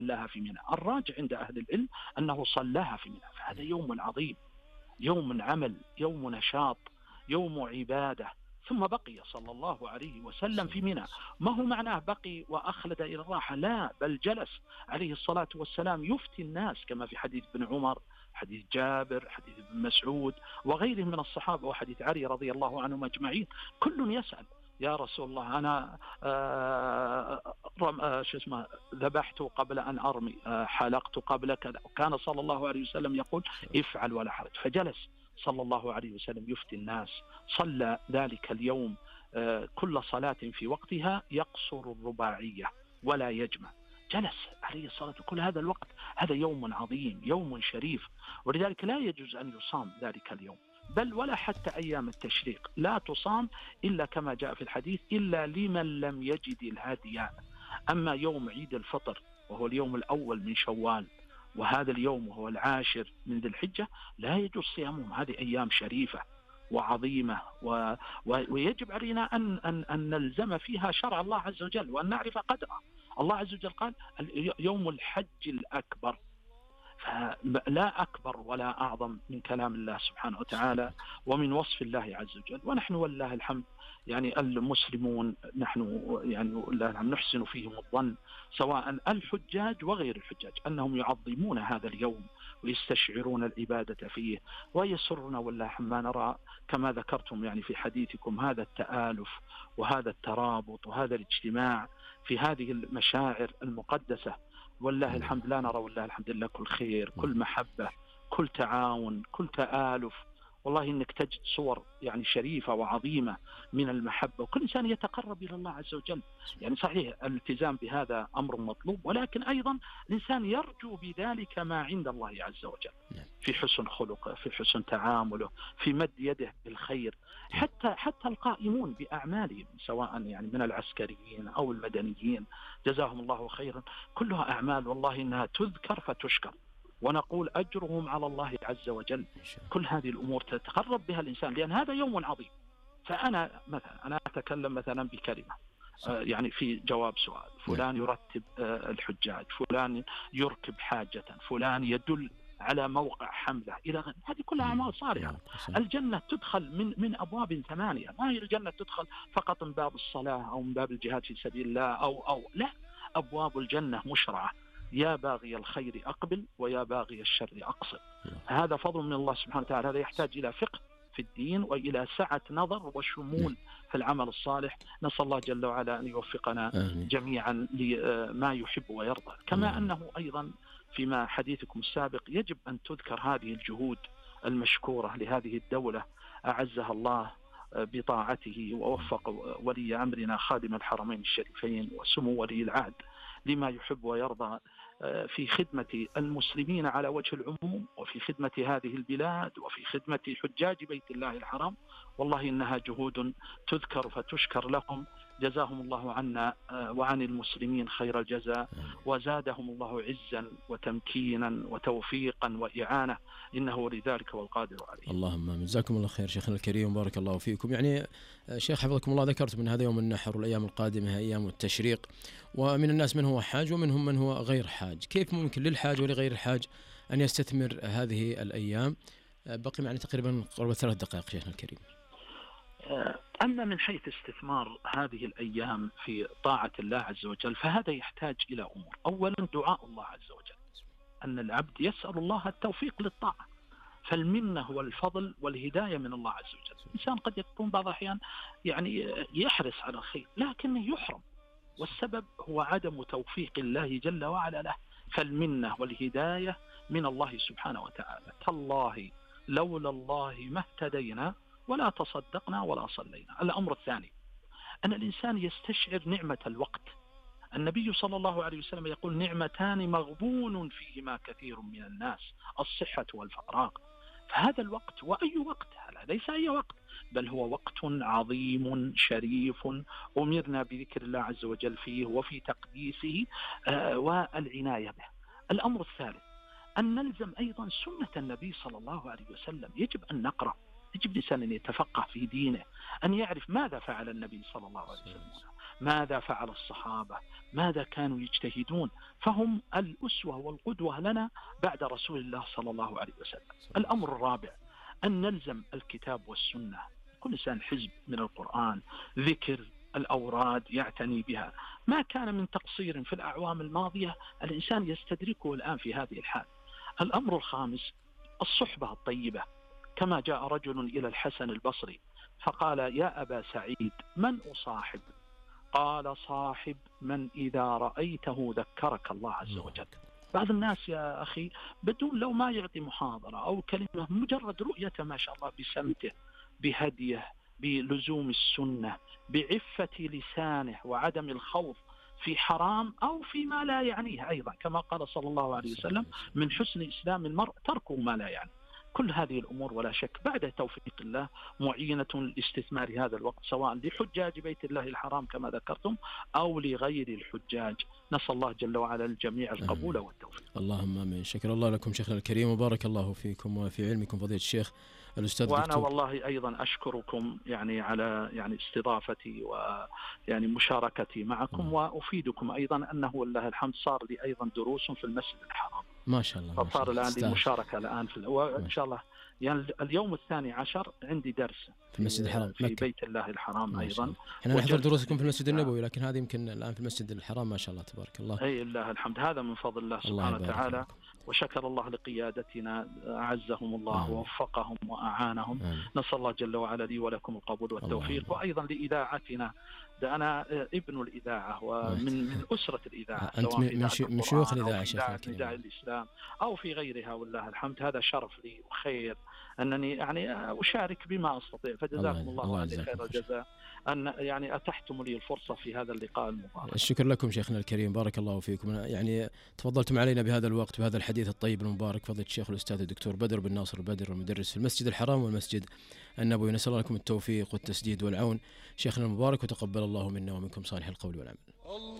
صلاها في منى. الراجع عند أهل العلم أنه صلاها في منى. فهذا يوم عظيم، يوم عمل، يوم نشاط، يوم عبادة. ثم بقي صلى الله عليه وسلم في منى. ما هو معناه بقي وأخلد إلى الراحة، لا، بل جلس عليه الصلاة والسلام يفتي الناس كما في حديث ابن عمر، حديث جابر، حديث ابن مسعود وغيرهم من الصحابة، وحديث علي رضي الله عنهم أجمعين. كل يسأل يا رسول الله أنا ذبحت قبل أن أرمي، حلقت قبل كذا. وكان صلى الله عليه وسلم يقول افعل ولا حرج. فجلس صلى الله عليه وسلم يفتي الناس. صلى ذلك اليوم كل صلاة في وقتها، يقصر الرباعية ولا يجمع. جلس عليه الصلاة كل هذا الوقت. هذا يوم عظيم، يوم شريف، ولذلك لا يجوز أن يصام ذلك اليوم، بل ولا حتى أيام التشريق لا تصام إلا كما جاء في الحديث إلا لمن لم يجد الهدي. أما يوم عيد الفطر وهو اليوم الأول من شوال، وهذا اليوم وهو العاشر من ذي الحجة، لا يجوز صيامهم. هذه أيام شريفة وعظيمة، ويجب علينا أن نلزم فيها شرع الله عز وجل وأن نعرف قدره. الله عز وجل قال يوم الحج الأكبر، فلا أكبر ولا أعظم من كلام الله سبحانه وتعالى ومن وصف الله عز وجل. ونحن والله الحمد يعني المسلمون نحن يعني والله الحمد نحسن فيهم الظن، سواء الحجاج وغير الحجاج، أنهم يعظمون هذا اليوم ويستشعرون العبادة فيه. ويسرنا والله الحمد ما نرى كما ذكرتم يعني في حديثكم هذا التآلف وهذا الترابط وهذا الاجتماع في هذه المشاعر المقدسة. والله الحمد لا نرى والله الحمد لله كل خير، كل محبة، كل تعاون، كل تآلف. والله إنك تجد صور يعني شريفة وعظيمة من المحبة، وكل إنسان يتقرب إلى الله عز وجل. يعني صحيح الالتزام بهذا أمر مطلوب، ولكن أيضا الإنسان يرجو بذلك ما عند الله عز وجل في حسن خلقه، في حسن تعامله، في مد يده بالخير. حتى القائمون بأعمالهم سواء يعني من العسكريين أو المدنيين جزاهم الله خيرا، كلها أعمال والله إنها تذكر فتشكر، ونقول أجرهم على الله عز وجل. كل هذه الأمور تتقرب بها الإنسان، لأن هذا يوم عظيم. فأنا مثلا أنا أتكلم مثلا بكلمة يعني في جواب سؤال، فلان يرتب الحجاج، فلان يركب حاجة، فلان يدل على موقع حملة إلى غيره. هذه كلها أعمال صالحة. الجنة تدخل من أبواب 8، ما هي الجنة تدخل فقط من باب الصلاة أو من باب الجهاد في سبيل الله أو لا، أبواب الجنة مشرعة. يا باغي الخير أقبل ويا باغي الشر أقصر. هذا فضل من الله سبحانه وتعالى. هذا يحتاج إلى فقه في الدين وإلى سعة نظر وشمول في العمل الصالح. نسأل الله جل وعلا أن يوفقنا جميعا لما يحب ويرضى. كما أنه أيضا فيما حديثكم السابق يجب أن تذكر هذه الجهود المشكورة لهذه الدولة أعزها الله بطاعته، ووفق ولي أمرنا خادم الحرمين الشريفين وسمو ولي العهد لما يحب ويرضى في خدمة المسلمين على وجه العموم، وفي خدمة هذه البلاد، وفي خدمة حجاج بيت الله الحرام. والله إنها جهود تذكر فتشكر لهم. جزاهم الله عنا وعن المسلمين خير الجزاء، وزادهم الله عزا وتمكينا وتوفيقا وإعانة، إنه لذلك والقادر عليه. اللهم جزاكم الله خير شيخنا الكريم، بارك الله فيكم. يعني شيخ حفظكم الله ذكرت من هذا يوم النحر والأيام القادمة أيام التشريق، ومن الناس من هو حاج ومنهم من هو غير حاج. كيف ممكن للحاج ولغير الحاج أن يستثمر هذه الأيام؟ بقي معنا تقريبا قرابة 3 دقائق شيخنا الكريم. أما من حيث استثمار هذه الأيام في طاعة الله عز وجل، فهذا يحتاج إلى أمور. أولا دعاء الله عز وجل، أن العبد يسأل الله التوفيق للطاعة، فالمنة والفضل والهداية من الله عز وجل. الإنسان قد يكون بعض الأحيان يعني يحرص على الخير لكنه يحرم، والسبب هو عدم توفيق الله جل وعلا له. فالمنة والهداية من الله سبحانه وتعالى. تالله لولا الله ما اهتدينا ولا تصدقنا ولا صلينا. الأمر الثاني أن الإنسان يستشعر نعمة الوقت. النبي صلى الله عليه وسلم يقول نعمتان مغبون فيهما كثير من الناس، الصحة والفراغ. فهذا الوقت، وأي وقت، ليس أي وقت، بل هو وقت عظيم شريف أمرنا بذكر الله عز وجل فيه وفي تقديسه والعناية به. الأمر الثالث أن نلزم أيضا سنة النبي صلى الله عليه وسلم. يجب أن نقرأ، يجب الإنسان أن يتفقه في دينه، أن يعرف ماذا فعل النبي صلى الله عليه وسلم، ماذا فعل الصحابة، ماذا كانوا يجتهدون، فهم الأسوة والقدوة لنا بعد رسول الله صلى الله عليه وسلم. الأمر الرابع أن نلزم الكتاب والسنة، كل إنسان حزب من القرآن، ذكر الأوراد يعتني بها. ما كان من تقصير في الأعوام الماضية الإنسان يستدركه الآن في هذه الحال. الأمر الخامس الصحبة الطيبة، كما جاء رجل إلى الحسن البصري فقال: يا أبا سعيد من أصاحب؟ قال: صاحب من إذا رأيته ذكرك الله عز وجل. بعض الناس يا أخي بدون لو ما يعطي محاضرة أو كلمة، مجرد رؤيته ما شاء الله بسمته، بهديه، بلزوم السنة، بعفة لسانه وعدم الخوض في حرام أو فيما لا يعنيه، أيضا كما قال صلى الله عليه وسلم: من حسن إسلام المرء تركه ما لا يعني. كل هذه الأمور ولا شك بعد توفيق الله معينة لاستثمار هذا الوقت، سواء لحجاج بيت الله الحرام كما ذكرتم أو لغير الحجاج. نسأل الله جل وعلا الجميع القبول والتوفيق. اللهم آمين. شكر الله لكم شيخنا الكريم وبارك الله فيكم وفي علمكم فضيلة الشيخ الأستاذ وأنا الدكتور. والله أيضا أشكركم على استضافتي مشاركتي معكم، وأفيدكم أيضا أنه والله الحمد صار لي أيضا دروس في المسجد الحرام. ما شاء الله. فصار الآن لي مشاركة الآن وإن شاء الله اليوم 12 عندي درس في المسجد الحرام في بيت الله الحرام أيضا. احنا نحضر دروسكم في المسجد النبوي، لكن هذه يمكن الآن في المسجد الحرام. ما شاء الله تبارك الله. أي الله الحمد، هذا من فضل الله سبحانه وتعالى. وشكر الله لقيادتنا، أعزهم الله ووفقهم وأعانهم. نسأل الله جل وعلا لي ولكم القبول والتوفيق. وأيضا لإذاعتنا، أنا ابن الإذاعة ومن أسرة الإذاعة، أنت من شيوخ الإذاعة شيخ إذاعة الإسلام أو في غيرها، والله الحمد. هذا شرف لي وخير أنني أشارك بما أستطيع، فجزاكم الله عليه خير الجزاء أن أتحتم لي الفرصة في هذا اللقاء المبارك. الشكر لكم شيخنا الكريم، بارك الله فيكم. تفضلتم علينا بهذا الوقت وبهذا الحديث الطيب المبارك، فضيلة الشيخ الأستاذ الدكتور بدر بن ناصر البدر، المدرس في المسجد الحرام والمسجد النبوي. نسأل الله لكم التوفيق والتسديد والعون شيخنا المبارك، وتقبل الله منا ومنكم صالح القول والعمل.